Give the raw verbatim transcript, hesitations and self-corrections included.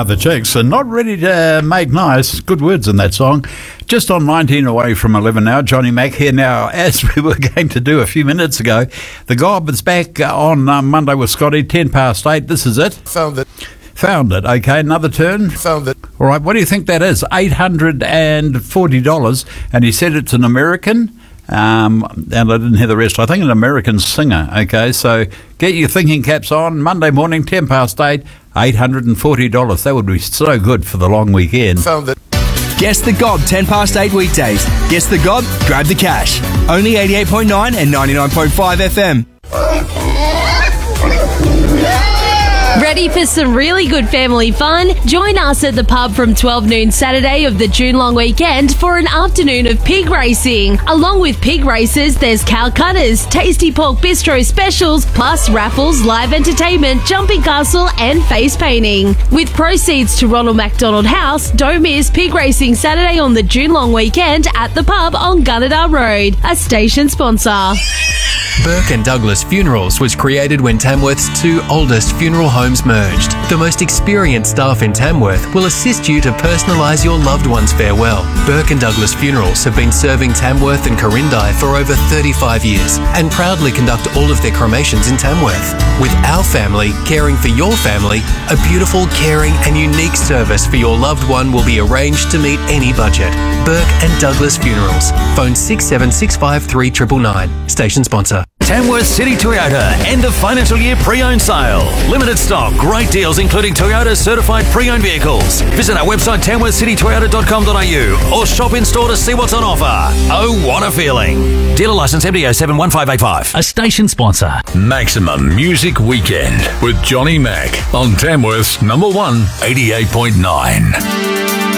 are the Chicks, and not ready to make nice. Good words in that song. Just on nineteen away from eleven now. Johnny Mac here now, as we were going to do a few minutes ago. The Gob is back on um, Monday with Scotty, ten past eight. This is it. Found it. Found it. Okay, another turn. Found it. All right, what do you think that is? eight hundred forty dollars, and he said it's an American. Um, and I didn't hear the rest. I think an American singer. Okay, so get your thinking caps on. Monday morning, ten past eight, eight hundred forty dollars. That would be so good for the long weekend. Found it. Guess the Gob, ten past eight weekdays. Guess the Gob, grab the cash. Only eighty-eight point nine and ninety-nine point five F M. Ready for some really good family fun? Join us at the pub from twelve noon Saturday of the June long weekend for an afternoon of pig racing. Along with pig races, there's cow cutters, tasty pork bistro specials, plus raffles, live entertainment, jumping castle and face painting. With proceeds to Ronald McDonald House, don't miss pig racing Saturday on the June long weekend at the pub on Gunnedah Road, a station sponsor. Burke and Douglas Funerals was created when Tamworth's two oldest funeral homes merged. The most experienced staff in Tamworth will assist you to personalise your loved one's farewell. Burke and Douglas Funerals have been serving Tamworth and Corindai for over thirty-five years and proudly conduct all of their cremations in Tamworth. With our family caring for your family, a beautiful, caring and unique service for your loved one will be arranged to meet any budget. Burke and Douglas Funerals. Phone six seven six five three nine nine nine. Station sponsor. Tamworth City Toyota, end of financial year pre-owned sale. Limited stock, great deals including Toyota certified pre-owned vehicles. Visit our website tamworth city toyota dot com dot a u or shop in store to see what's on offer. Oh, what a feeling. Dealer licence M D O seven one five eight five. A station sponsor. Maximum Music Weekend with Johnny Mac on Tamworth's number one, eighty-eight point nine.